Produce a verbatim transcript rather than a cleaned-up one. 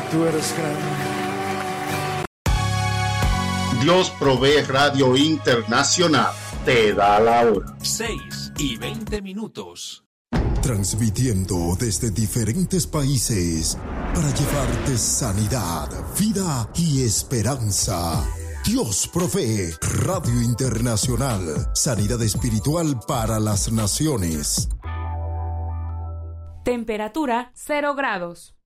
Tú eres grande. Dios provee Radio Internacional. Te da la hora. seis y veinte minutos. Transmitiendo desde diferentes países para llevarte sanidad, vida y esperanza. Dios provee Radio Internacional. Sanidad espiritual para las naciones. Temperatura cero grados.